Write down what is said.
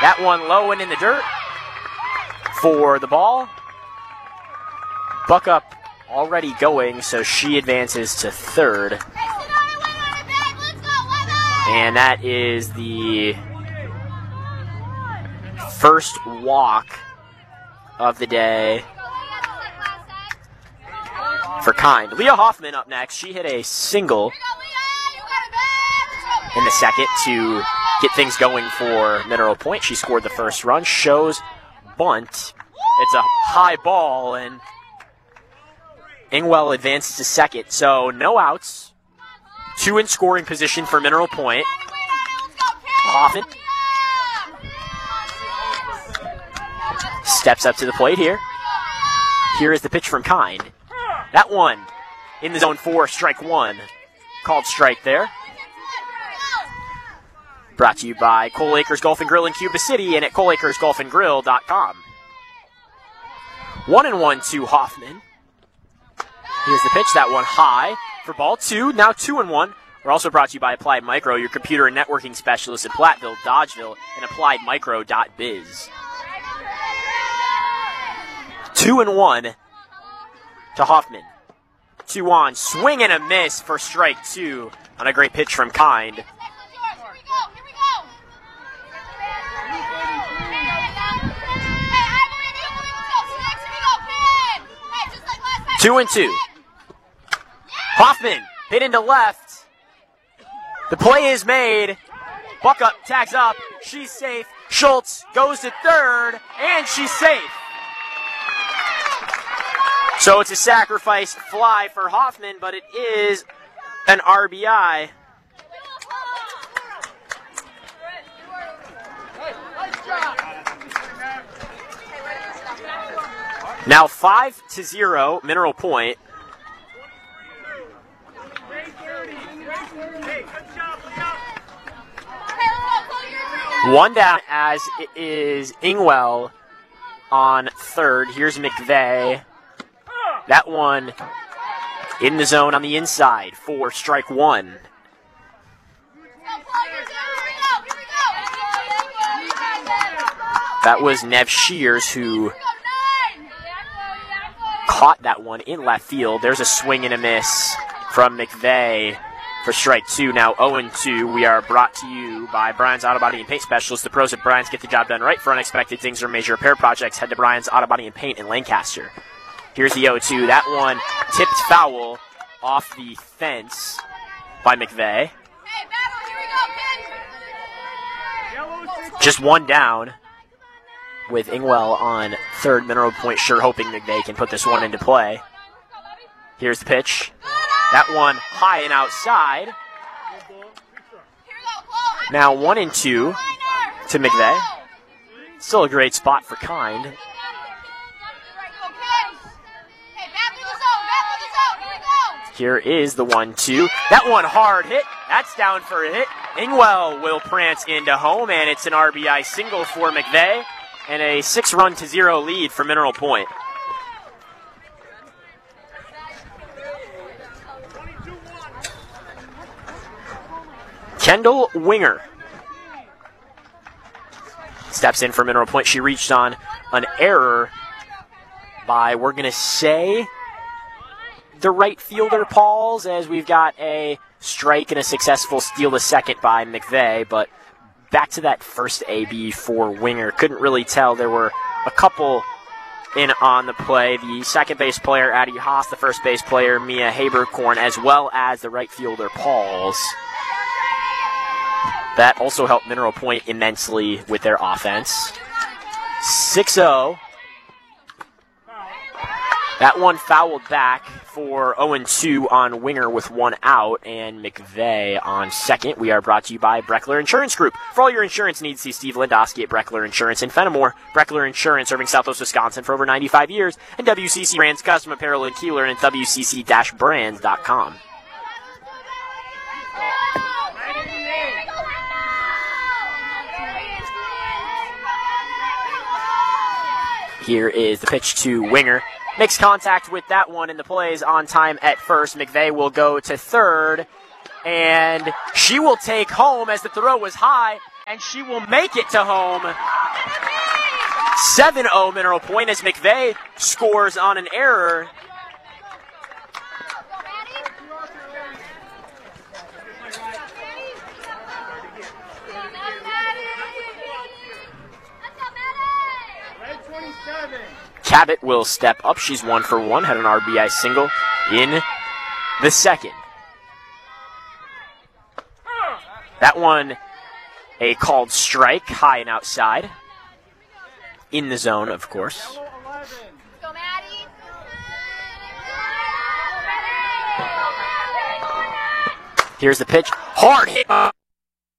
That one low and in the dirt for the ball. Buckup already going, so she advances to third. And that is the first walk of the day for Kind. Leah Hoffman up next. She hit a single in the second to get things going for Mineral Point. She scored the first run. Shows bunt. It's a high ball, and Ingwell advances to second. So no outs. 2 in scoring position for Mineral Point. Hoffman steps up to the plate here. Here is the pitch from Kind. That one in the zone for strike one. Called strike there. Brought to you by Cole Acres Golf and Grill in Cuba City and at coleacresgolfandgrill.com. 1-1 to Hoffman. Here's the pitch. That one high for ball 2. Now 2-1. We're also brought to you by Applied Micro, your computer and networking specialist in Platteville, Dodgeville, and appliedmicro.biz. 2-1 to Hoffman. 2 on. Swing and a miss for strike 2 on a great pitch from Kind. 2-2. Hoffman hit into left. The play is made. Buckup tags up. She's safe. Schultz goes to third, and she's safe. So it's a sacrifice fly for Hoffman, but it is an RBI. Now 5-0, Mineral Point. One down as it is Ingwell on third. Here's McVeigh. That one in the zone on the inside for strike 1. That was Nev Shears who caught that one in left field. There's a swing and a miss from McVeigh for strike 2. Now 0-2. We are brought to you by Brian's Auto Body and Paint Specialist. The pros at Brian's get the job done right. For unexpected things or major repair projects, head to Brian's Auto Body and Paint in Lancaster. Here's the 0-2. That one tipped foul off the fence by McVeigh. Just one down with Ingwell on third. Mineral Point sure hoping McVeigh can put this one into play. Here's the pitch. That one high and outside. Now 1-2 to McVeigh. Still a great spot for Kind. Here is the 1-2. That one hard hit. That's down for a hit. Ingwell will prance into home, and it's an RBI single for McVeigh, and a 6-0 lead for Mineral Point. Kendall Winger steps in for Mineral Point. She reached on an error by, we're going to say, the right fielder, Pauls, as we've got a strike and a successful steal to second by McVeigh. But back to that first AB for Winger. Couldn't really tell. There were a couple in on the play. The second base player, Addie Haas, the first base player, Mia Haberkorn, as well as the right fielder, Pauls. That also helped Mineral Point immensely with their offense. 6-0. That one fouled back for 0-2 on Winger with 1 out, and McVeigh on second. We are brought to you by Breckler Insurance Group. For all your insurance needs, see Steve Lindowski at Breckler Insurance in Fenimore. Breckler Insurance, serving Southwest Wisconsin for over 95 years, and WCC Brands Custom Apparel in Keeler and WCC-brands.com. Here is the pitch to Winger. Makes contact with that one, and the play is on time at first. McVeigh will go to third, and she will take home as the throw was high, and she will make it to home 7-0 Mineral Point as McVeigh scores on an error. Cabot will step up. She's 1 for 1, had an RBI single in the second. That one, a called strike, high and outside. In the zone, of course. Here's the pitch. Hard hit.